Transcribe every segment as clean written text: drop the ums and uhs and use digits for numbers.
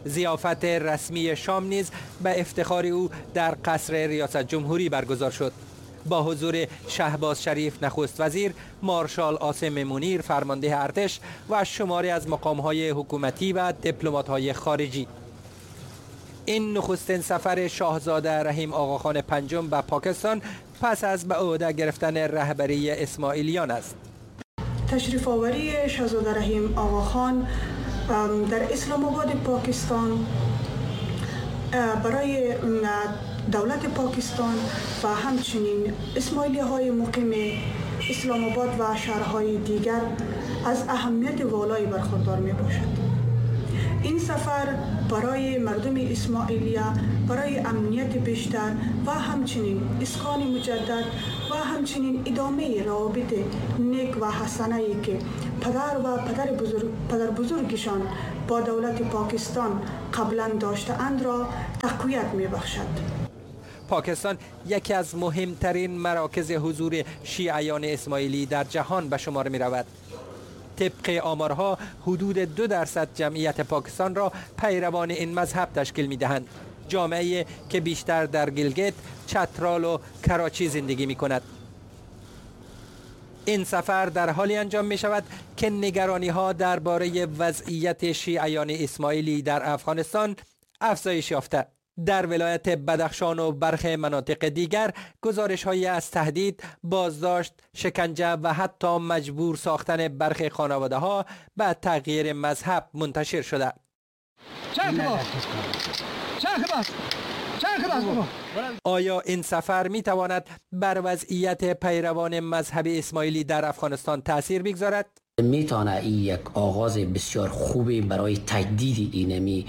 ضیافت رسمی شام نیز به افتخار او در قصر ریاست جمهوری برگزار شد با حضور شهباز شریف نخست وزیر، مارشال عاصم منیر فرمانده ارتش و شماری از مقام‌های حکومتی و دیپلمات‌های خارجی. این نخستین سفر شاهزاده رحیم آقاخان پنجم به پاکستان پس از به عهده گرفتن رهبری اسماعیلیان است. تشریف آوری شاهزاده رحیم آقاخان در اسلام آباد پاکستان برای دولت پاکستان و همچنین اسماعیلی‌های مقیم اسلام آباد و شهرهای دیگر از اهمیت والایی برخوردار می باشد. این سفر برای مردم اسماعیلیه برای امنیت بیشتر و همچنین اسکان مجدد و همچنین ادامه روابط نیک و حسنه‌ای که پدر و پدر بزرگشان با دولت پاکستان قبلا داشته‌اند را تقویت می‌بخشد. پاکستان یکی از مهمترین مراکز حضور شیعیان اسماعیلی در جهان به شمار می رود. طبق آمارها حدود 2% جمعیت پاکستان را پیروان این مذهب تشکیل می دهند. جامعه که بیشتر در گیلگیت، چترال و کراچی زندگی می کند. این سفر در حالی انجام می شود که نگرانی ها درباره وضعیت شیعیان اسماعیلی در افغانستان افزایش یافته. در ولایت بدخشان و برخی مناطق دیگر گزارش‌هایی از تهدید، بازداشت، شکنجه و حتی مجبور ساختن برخی خانواده‌ها به تغییر مذهب منتشر شده. آیا این سفر می‌تواند بر وضعیت پیروان مذهب اسماعیلی در افغانستان تأثیر بگذارد؟ میتونه این یک آغاز بسیار خوبی برای تجدید اینمی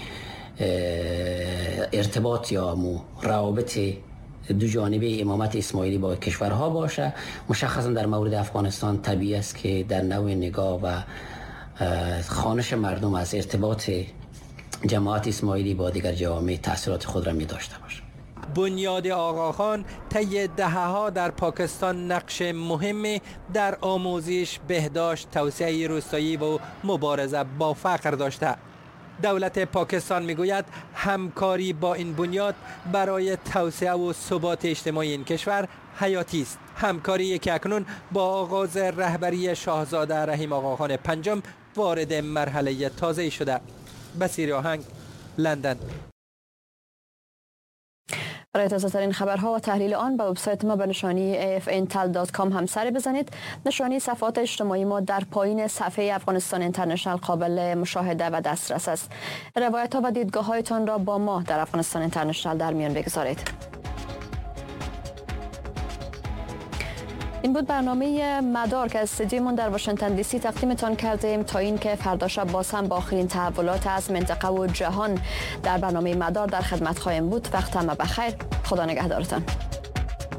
ارتباط یا روابط دو جانبه امامت اسماعیلی با کشورها باشه. مشخصا در مورد افغانستان طبیعی است که در نوع نگاه و خوانش مردم از ارتباط جماعت اسماعیلی با دیگر جوامع تأثیرات خود را می داشته باشه. بنیاد آقاخان طی دهه‌ها در پاکستان نقش مهمی در آموزش، بهداشت، توسعه روستایی و مبارزه با فقر داشته. دولت پاکستان میگوید همکاری با این بنیاد برای توسعه و ثبات اجتماعی این کشور حیاتی است. همکاری که اکنون با آغاز رهبری شاهزاده رحیم آقاخان پنجم وارد مرحله تازه شده. بصیر آهنگ، لندن. برای تازه ترین خبرها و تحلیل آن به وبسایت ما به نشانی afntal.com هم سر بزنید. نشانی صفحات اجتماعی ما در پایین صفحه افغانستان اینترنشنال قابل مشاهده و دسترس است. روایت ها و دیدگاه هایتان را با ما در افغانستان اینترنشنال در میان بگذارید. این بود برنامه مدار که از استودیومون در واشنگتن دی سی تقدیمتان کردیم تا این که فردا شب باز هم با آخرین تحولات از منطقه و جهان در برنامه مدار در خدمت خواهیم بود. وقت همه بخیر. خدا نگهدارتان.